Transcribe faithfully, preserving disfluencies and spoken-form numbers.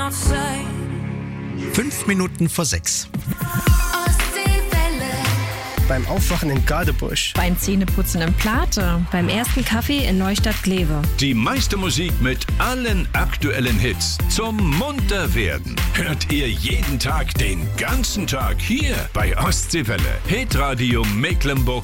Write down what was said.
Fünf Minuten vor sechs. Beim Aufwachen in Gadebusch. Beim Zähneputzen in Plate. Beim ersten Kaffee in Neustadt-Glewe. Die meiste Musik mit allen aktuellen Hits zum Munterwerden hört ihr jeden Tag den ganzen Tag hier bei Ostseewelle. Hitradio Mecklenburg